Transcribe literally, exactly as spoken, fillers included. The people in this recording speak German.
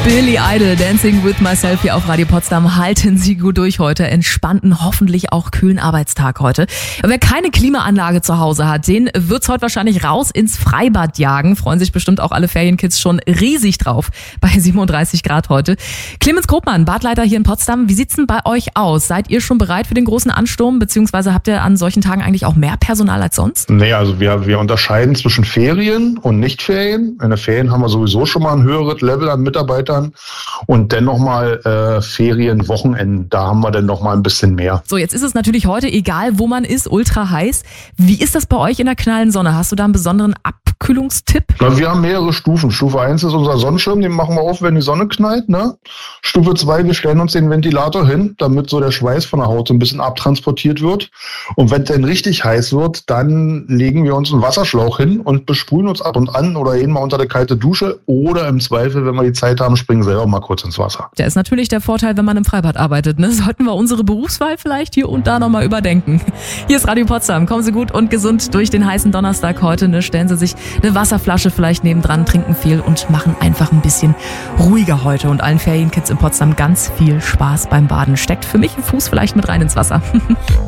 Billy Idol, Dancing with Myself hier auf Radio Potsdam. Halten Sie gut durch heute. Entspannten, hoffentlich auch kühlen Arbeitstag heute. Wer keine Klimaanlage zu Hause hat, den wird's heute wahrscheinlich raus ins Freibad jagen. Freuen sich bestimmt auch alle Ferienkids schon riesig drauf bei siebenunddreißig Grad heute. Clemens Grobmann, Badleiter hier in Potsdam. Wie sieht's denn bei euch aus? Seid ihr schon bereit für den großen Ansturm? Beziehungsweise habt ihr an solchen Tagen eigentlich auch mehr Personal als sonst? Nee, also wir, wir unterscheiden zwischen Ferien und Nicht-Ferien. In den Ferien haben wir sowieso schon mal ein höheres Level an Mitarbeitern. Und dann nochmal äh, Ferienwochenenden, da haben wir dann nochmal ein bisschen mehr. So, jetzt ist es natürlich heute, egal wo man ist, ultra heiß. Wie ist das bei euch in der knallen Sonne? Hast du da einen besonderen Abkühlungstipp? Ja, wir haben mehrere Stufen. Stufe eins ist unser Sonnenschirm, den machen wir auf, wenn die Sonne knallt. Ne? Stufe zwei, wir stellen uns den Ventilator hin, damit so der Schweiß von der Haut so ein bisschen abtransportiert wird. Und wenn es dann richtig heiß wird, dann legen wir uns einen Wasserschlauch hin und besprühen uns ab und an oder eben mal unter der kalte Dusche oder im Zweifel, wenn wir die Zeit haben, springen selber mal kurz ins Wasser. Der ist natürlich der Vorteil, wenn man im Freibad arbeitet. Ne? Sollten wir unsere Berufswahl vielleicht hier und da nochmal überdenken. Hier ist Radio Potsdam. Kommen Sie gut und gesund durch den heißen Donnerstag heute. Ne? Stellen Sie sich eine Wasserflasche vielleicht nebendran, trinken viel und machen einfach ein bisschen ruhiger heute. Und allen Ferienkids in Potsdam ganz viel Spaß beim Baden. Steckt für mich ein Fuß vielleicht mit rein ins Wasser.